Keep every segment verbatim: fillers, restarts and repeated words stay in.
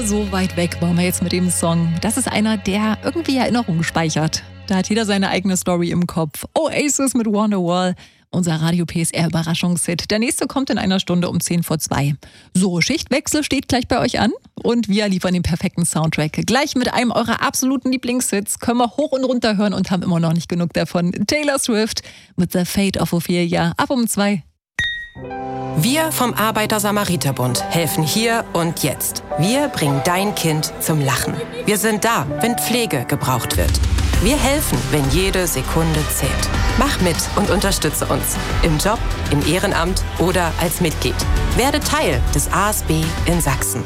So weit weg waren wir jetzt mit dem Song. Das ist einer, der irgendwie Erinnerungen speichert. Da hat jeder seine eigene Story im Kopf. Oasis mit Wonderwall, unser Radio P S R-Überraschungshit. Der nächste kommt in einer Stunde um zehn vor zwei. So, Schichtwechsel steht gleich bei euch an. Und wir liefern den perfekten Soundtrack. Gleich mit einem eurer absoluten Lieblingshits. Können wir hoch und runter hören und haben immer noch nicht genug davon. Taylor Swift mit The Fate of Ophelia. Ab um zwei. Wir vom Arbeiter-Samariter-Bund helfen hier und jetzt. Wir bringen dein Kind zum Lachen. Wir sind da, wenn Pflege gebraucht wird. Wir helfen, wenn jede Sekunde zählt. Mach mit und unterstütze uns. Im Job, im Ehrenamt oder als Mitglied. Werde Teil des A S B in Sachsen.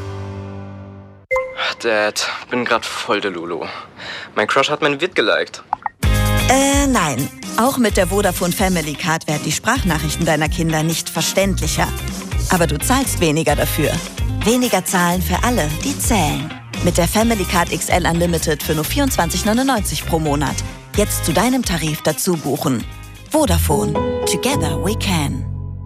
Dad, bin grad voll der Lulu. Mein Crush hat mein Vid geliked. Äh, nein. Auch mit der Vodafone Family Card werden die Sprachnachrichten deiner Kinder nicht verständlicher. Aber du zahlst weniger dafür. Weniger zahlen für alle, die zählen. Mit der Family Card X L Unlimited für nur vierundzwanzig neunundneunzig pro Monat. Jetzt zu deinem Tarif dazu buchen. Vodafone. Together we can.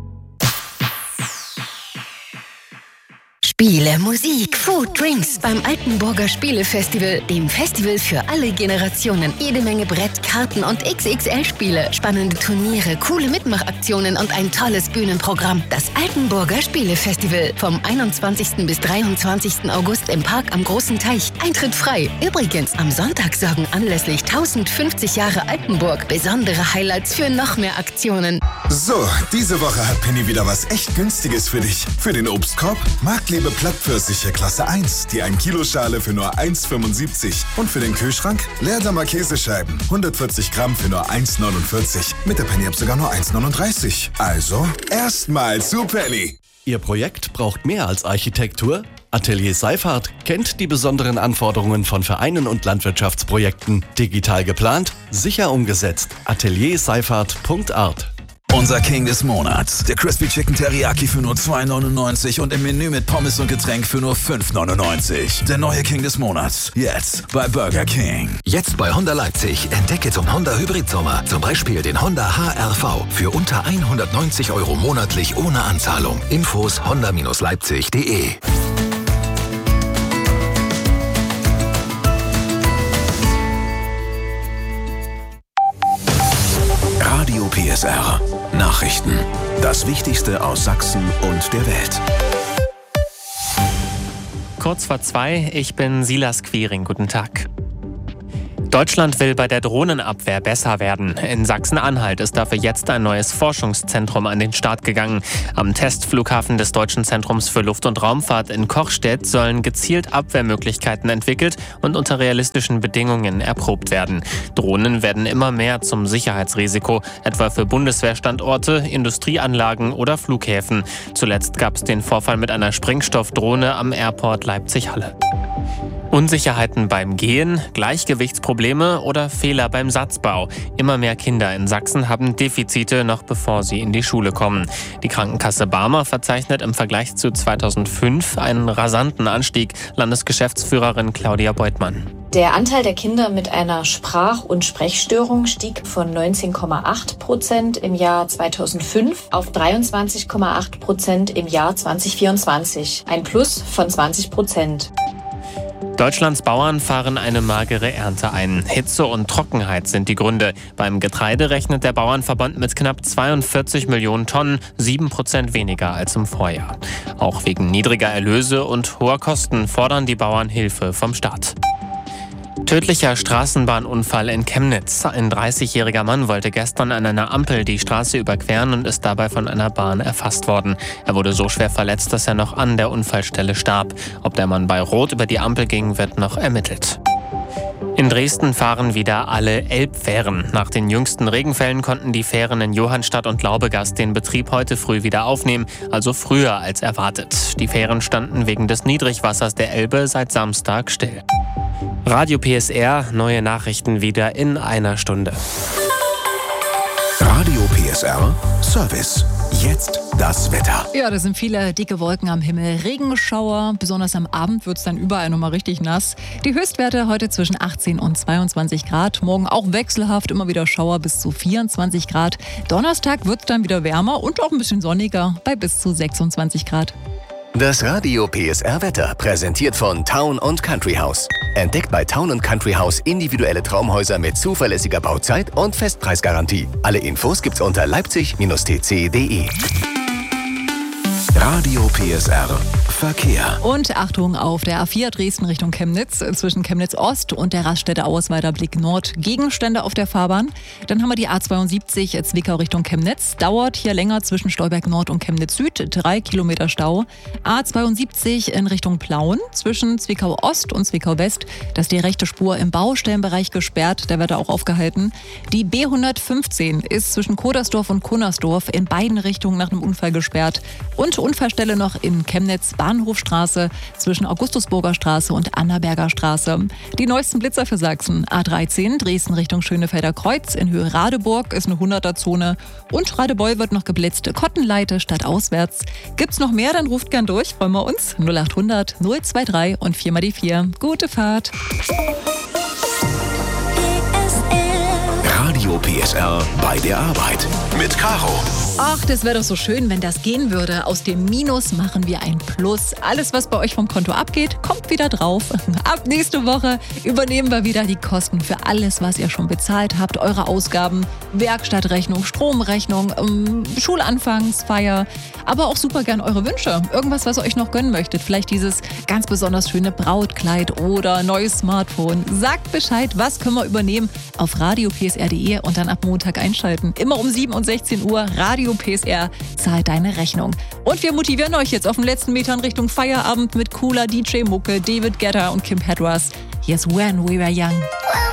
Spiele, Musik, Food, Drinks beim Altenburger Spielefestival, dem Festival für alle Generationen. Jede Menge Brett, Karten und X X L-Spiele, spannende Turniere, coole Mitmachaktionen und ein tolles Bühnenprogramm. Das Altenburger Spielefestival vom einundzwanzigsten bis dreiundzwanzigsten August im Park am Großen Teich. Eintritt frei. Übrigens, am Sonntag sorgen anlässlich tausendfünfzig Jahre Altenburg besondere Highlights für noch mehr Aktionen. So, diese Woche hat Penny wieder was echt Günstiges für dich. Für den Obstkorb Marktlebe Plattpfirsiche Klasse eins, die ein Kilo Schale für nur eins Komma fünfundsiebzig. Und für den Kühlschrank Leerdammer Käsescheiben, hundertvierzig Gramm für nur eins Komma neunundvierzig. Mit der Penny-App sogar nur eins Komma neununddreißig. Also, erstmal zu Penny. Ihr Projekt braucht mehr als Architektur? Atelier Seifert kennt die besonderen Anforderungen von Vereinen und Landwirtschaftsprojekten. Digital geplant, sicher umgesetzt. atelier seifert punkt art. Unser King des Monats. Der Crispy Chicken Teriyaki für nur zwei neunundneunzig und im Menü mit Pommes und Getränk für nur fünf neunundneunzig. Der neue King des Monats. Jetzt bei Burger King. Jetzt bei Honda Leipzig. Entdecke zum Honda Hybrid Sommer. Zum Beispiel den Honda H R V. Für unter hundertneunzig Euro monatlich ohne Anzahlung. Infos honda leipzig punkt de. Radio P S R. Nachrichten. Das Wichtigste aus Sachsen und der Welt. Kurz vor zwei, ich bin Silas Quiring. Guten Tag. Deutschland will bei der Drohnenabwehr besser werden. In Sachsen-Anhalt ist dafür jetzt ein neues Forschungszentrum an den Start gegangen. Am Testflughafen des Deutschen Zentrums für Luft- und Raumfahrt in Kochstedt sollen gezielt Abwehrmöglichkeiten entwickelt und unter realistischen Bedingungen erprobt werden. Drohnen werden immer mehr zum Sicherheitsrisiko, etwa für Bundeswehrstandorte, Industrieanlagen oder Flughäfen. Zuletzt gab es den Vorfall mit einer Sprengstoffdrohne am Airport Leipzig-Halle. Unsicherheiten beim Gehen, Gleichgewichtsprobleme oder Fehler beim Satzbau. Immer mehr Kinder in Sachsen haben Defizite, noch bevor sie in die Schule kommen. Die Krankenkasse Barmer verzeichnet im Vergleich zu zweitausendfünf einen rasanten Anstieg. Landesgeschäftsführerin Claudia Beutmann. Der Anteil der Kinder mit einer Sprach- und Sprechstörung stieg von neunzehn Komma acht Prozent im Jahr zweitausendfünf auf dreiundzwanzig Komma acht Prozent im Jahr zweitausendvierundzwanzig. Ein Plus von zwanzig Prozent. Deutschlands Bauern fahren eine magere Ernte ein. Hitze und Trockenheit sind die Gründe. Beim Getreide rechnet der Bauernverband mit knapp zweiundvierzig Millionen Tonnen, sieben Prozent weniger als im Vorjahr. Auch wegen niedriger Erlöse und hoher Kosten fordern die Bauern Hilfe vom Staat. Tödlicher Straßenbahnunfall in Chemnitz. Ein dreißigjähriger Mann wollte gestern an einer Ampel die Straße überqueren und ist dabei von einer Bahn erfasst worden. Er wurde so schwer verletzt, dass er noch an der Unfallstelle starb. Ob der Mann bei Rot über die Ampel ging, wird noch ermittelt. In Dresden fahren wieder alle Elbfähren. Nach den jüngsten Regenfällen konnten die Fähren in Johannstadt und Laubegast den Betrieb heute früh wieder aufnehmen, also früher als erwartet. Die Fähren standen wegen des Niedrigwassers der Elbe seit Samstag still. Radio P S R, neue Nachrichten wieder in einer Stunde. Radio P S R Service. Jetzt das Wetter. Ja, da sind viele dicke Wolken am Himmel, Regenschauer. Besonders am Abend wird es dann überall nochmal richtig nass. Die Höchstwerte heute zwischen achtzehn und zweiundzwanzig Grad. Morgen auch wechselhaft, immer wieder Schauer bis zu vierundzwanzig Grad. Donnerstag wird es dann wieder wärmer und auch ein bisschen sonniger bei bis zu sechsundzwanzig Grad. Das Radio P S R Wetter, präsentiert von Town und Country House. Entdeckt bei Town und Country House individuelle Traumhäuser mit zuverlässiger Bauzeit und Festpreisgarantie. Alle Infos gibt's unter leipzig T C punkt de. Radio P S R Verkehr. Und Achtung auf der A vier Dresden Richtung Chemnitz, zwischen Chemnitz Ost und der Raststätte Auersweider Blick Nord Gegenstände auf der Fahrbahn. Dann haben wir die A zweiundsiebzig Zwickau Richtung Chemnitz, dauert hier länger zwischen Stolberg Nord und Chemnitz Süd, drei Kilometer Stau. A zweiundsiebzig in Richtung Plauen, zwischen Zwickau Ost und Zwickau West, da ist die rechte Spur im Baustellenbereich gesperrt, der wird da auch aufgehalten. Die B hundertfünfzehn ist zwischen Kodersdorf und Kunnersdorf in beiden Richtungen nach einem Unfall gesperrt. Und Unfallstelle noch in Chemnitz, Bahnhofstraße zwischen Augustusburger Straße und Annaberger Straße. Die neuesten Blitzer für Sachsen. A dreizehn Dresden Richtung Schönefelder Kreuz in Höhe Radeburg ist eine hunderter-Zone. Und Radebeul wird noch geblitzt. Kottenleite statt auswärts. Gibt's noch mehr, dann ruft gern durch. Freuen wir uns. null acht hundert null zwei drei und vier mal die vier. Gute Fahrt. Radio P S R bei der Arbeit mit Caro. Ach, das wäre doch so schön, wenn das gehen würde. Aus dem Minus machen wir ein Plus. Alles, was bei euch vom Konto abgeht, kommt wieder drauf. Ab nächste Woche übernehmen wir wieder die Kosten für alles, was ihr schon bezahlt habt. Eure Ausgaben, Werkstattrechnung, Stromrechnung, ähm, Schulanfangsfeier, aber auch super gern eure Wünsche. Irgendwas, was ihr euch noch gönnen möchtet. Vielleicht dieses ganz besonders schöne Brautkleid oder neues Smartphone. Sagt Bescheid, was können wir übernehmen auf radio P S R punkt de und dann ab Montag einschalten. Immer um sieben und sechzehn Uhr, Radio P S R zahlt deine Rechnung. Und wir motivieren euch jetzt auf den letzten Metern Richtung Feierabend mit cooler D J-Mucke, David Guetta und Kim Petras. Here's When We Were Young.